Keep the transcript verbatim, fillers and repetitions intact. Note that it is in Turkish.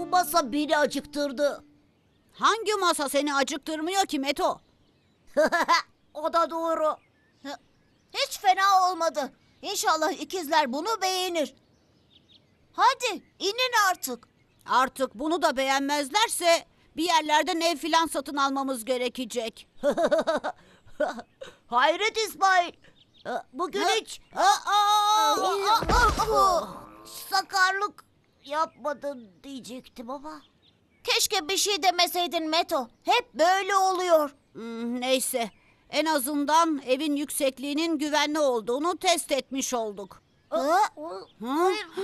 masa beni acıktırdı. Hangi masa seni acıktırmıyor ki Meto? O da doğru. Hiç fena olmadı. İnşallah ikizler bunu beğenir. Hadi inin artık. Artık bunu da beğenmezlerse bir yerlerden ev filan satın almamız gerekecek. Hayret İsmail. Bugün Ha? hiç Aa, aa, aa, sakarlık yapmadın diyecektim ama. Keşke bir şey demeseydin Meto. Hep böyle oluyor. Hmm, neyse. En azından evin yüksekliğinin güvenli olduğunu test etmiş olduk. Ha? Hı?